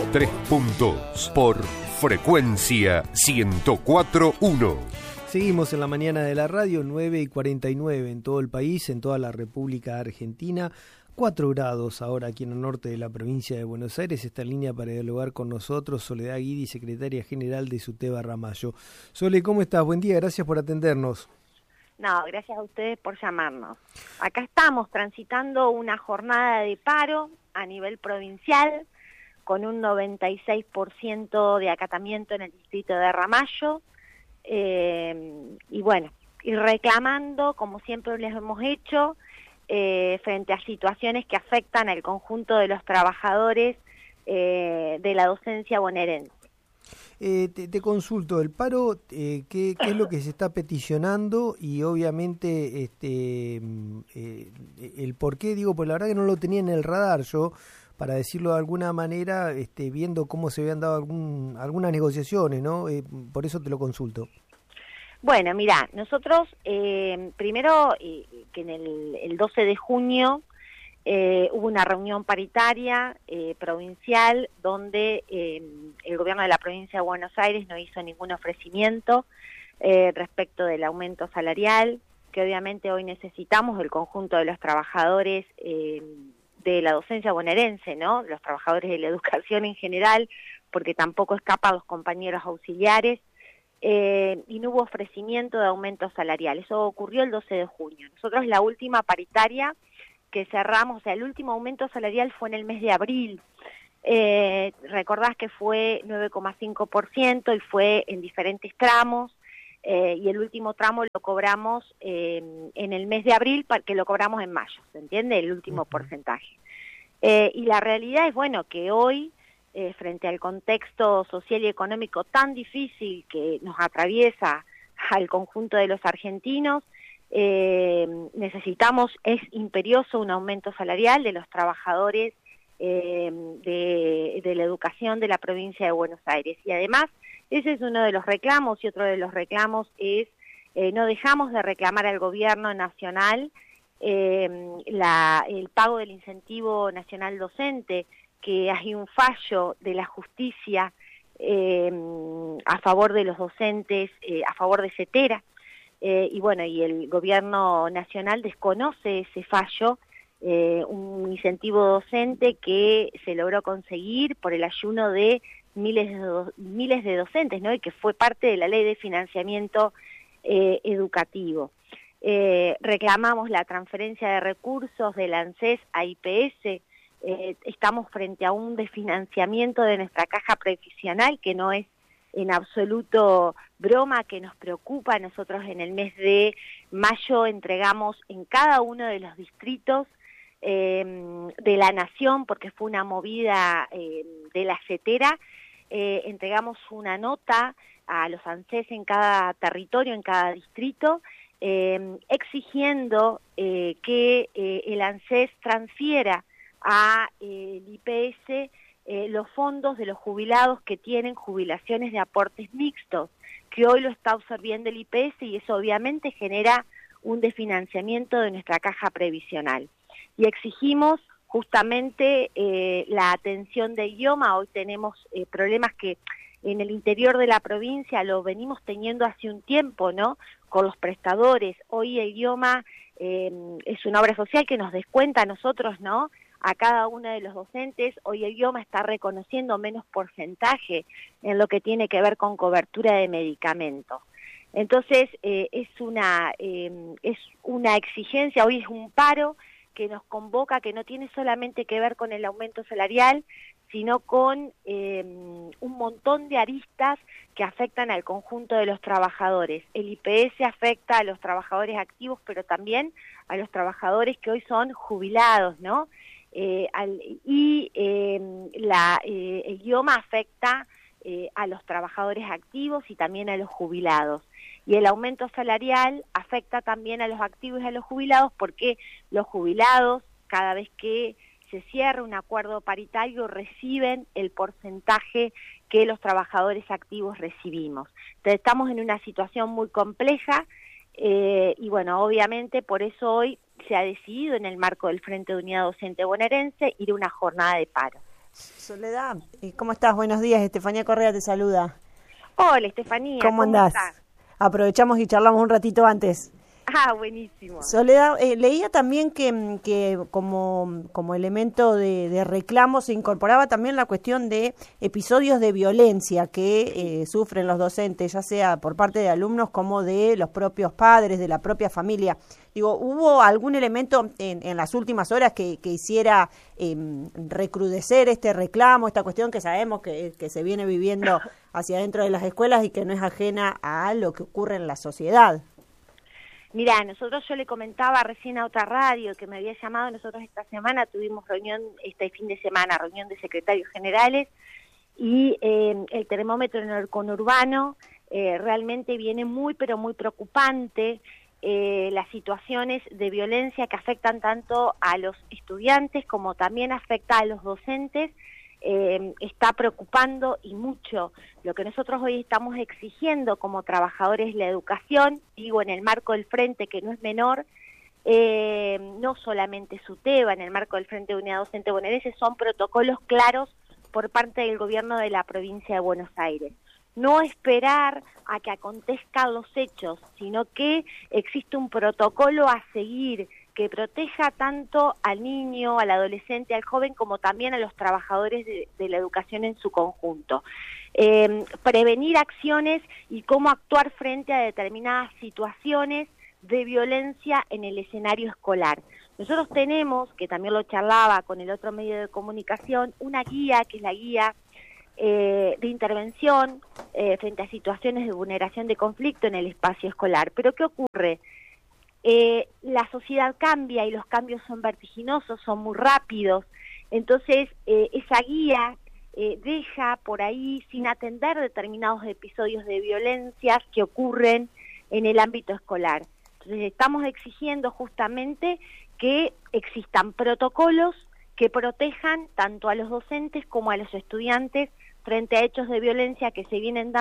3 puntos por frecuencia 104.1. Seguimos en la mañana de la radio, 9:49 en todo el país, en toda la República Argentina. 4 grados ahora aquí en el norte de la provincia de Buenos Aires. Está en línea para dialogar con nosotros Soledad Guidi, secretaria general de SUTEBA Ramallo. Sole, ¿cómo estás? Buen día, gracias por atendernos. No, gracias a ustedes por llamarnos. Acá estamos transitando una jornada de paro a nivel provincial con un 96% de acatamiento en el distrito de Ramallo. Y bueno, y reclamando, como siempre les hemos hecho, frente a situaciones que afectan al conjunto de los trabajadores de la docencia bonaerense. Te consulto, el paro, ¿qué es lo que se está peticionando? Y obviamente el por qué, digo, pues la verdad que no lo tenía en el radar yo, para decirlo de alguna manera, viendo cómo se habían dado algunas negociaciones, ¿no? Por eso te lo consulto. Bueno, mira, nosotros primero que en el 12 de junio hubo una reunión paritaria provincial donde el gobierno de la provincia de Buenos Aires no hizo ningún ofrecimiento respecto del aumento salarial, que obviamente hoy necesitamos el conjunto de los trabajadores de la docencia bonaerense, ¿no? Los trabajadores de la educación en general, porque tampoco escapa a los compañeros auxiliares. Y no hubo ofrecimiento de aumento salarial. Eso ocurrió el 12 de junio. Nosotros la última paritaria que cerramos, o sea, el último aumento salarial fue en el mes de abril. Recordás que fue 9,5% y fue en diferentes tramos, y el último tramo lo cobramos en el mes de abril, que lo cobramos en mayo, ¿se entiende? El último porcentaje. Y la realidad es, bueno, que hoy, frente al contexto social y económico tan difícil que nos atraviesa al conjunto de los argentinos, necesitamos, es imperioso un aumento salarial de los trabajadores de la educación de la provincia de Buenos Aires. Y además, ese es uno de los reclamos, y otro de los reclamos es, no dejamos de reclamar al gobierno nacional el pago del incentivo nacional docente, que hay un fallo de la justicia a favor de los docentes, a favor de CETERA, y bueno, y el gobierno nacional desconoce ese fallo, un incentivo docente que se logró conseguir por el ayuno de miles de docentes, ¿no? Y que fue parte de la ley de financiamiento educativo. Reclamamos la transferencia de recursos del ANSES a IPS. Estamos frente a un desfinanciamiento de nuestra caja previsional que no es en absoluto broma, que nos preocupa. Nosotros en el mes de mayo entregamos en cada uno de los distritos de la nación, porque fue una movida de la CETERA, entregamos una nota a los ANSES en cada territorio, en cada distrito, exigiendo que el ANSES transfiera a el IPS los fondos de los jubilados que tienen jubilaciones de aportes mixtos, que hoy lo está absorbiendo el IPS, y eso obviamente genera un desfinanciamiento de nuestra caja previsional. Y exigimos justamente la atención de idioma. Hoy tenemos problemas que en el interior de la provincia lo venimos teniendo hace un tiempo, ¿no? Con los prestadores. Hoy el idioma es una obra social que nos descuenta a nosotros, ¿no? A cada uno de los docentes. Hoy el idioma está reconociendo menos porcentaje en lo que tiene que ver con cobertura de medicamentos. Entonces es una exigencia, hoy es un paro que nos convoca, que no tiene solamente que ver con el aumento salarial, sino con un montón de aristas que afectan al conjunto de los trabajadores. El IPS afecta a los trabajadores activos, pero también a los trabajadores que hoy son jubilados, ¿no? El idioma afecta a los trabajadores activos y también a los jubilados. Y el aumento salarial afecta también a los activos y a los jubilados, porque los jubilados, cada vez que se cierra un acuerdo paritario, reciben el porcentaje que los trabajadores activos recibimos. Entonces estamos en una situación muy compleja, y bueno, obviamente por eso hoy se ha decidido en el marco del Frente de Unidad Docente Bonaerense ir a una jornada de paro. Soledad, ¿cómo estás? Buenos días, Estefanía Correa te saluda. Hola, Estefanía. ¿Cómo andás? Estás? Aprovechamos y charlamos un ratito antes. Ah, buenísimo. Soledad, leía también que como elemento de reclamo se incorporaba también la cuestión de episodios de violencia que sufren los docentes, ya sea por parte de alumnos como de los propios padres, de la propia familia. Digo, ¿hubo algún elemento en las últimas horas que hiciera recrudecer este reclamo, esta cuestión que sabemos que se viene viviendo hacia adentro de las escuelas y que no es ajena a lo que ocurre en la sociedad? Mirá, yo le comentaba recién a otra radio que me había llamado, nosotros esta semana tuvimos reunión, este fin de semana, reunión de secretarios generales, y el termómetro en el conurbano realmente viene muy, pero muy preocupante. Las situaciones de violencia que afectan tanto a los estudiantes como también afecta a los docentes, está preocupando y mucho. Lo que nosotros hoy estamos exigiendo como trabajadores de la educación, digo en el marco del Frente, que no es menor, no solamente SUTEBA, en el marco del Frente de Unidad Docente Bonaerense, son protocolos claros por parte del gobierno de la provincia de Buenos Aires. No esperar a que acontezcan los hechos, sino que existe un protocolo a seguir que proteja tanto al niño, al adolescente, al joven, como también a los trabajadores de la educación en su conjunto. Prevenir acciones y cómo actuar frente a determinadas situaciones de violencia en el escenario escolar. Nosotros tenemos, que también lo charlaba con el otro medio de comunicación, una guía que es la guía de intervención frente a situaciones de vulneración de conflicto en el espacio escolar. Pero ¿qué ocurre? La sociedad cambia y los cambios son vertiginosos, son muy rápidos. Entonces, esa guía deja por ahí sin atender determinados episodios de violencia que ocurren en el ámbito escolar. Entonces, estamos exigiendo justamente que existan protocolos que protejan tanto a los docentes como a los estudiantes frente a hechos de violencia que se vienen dando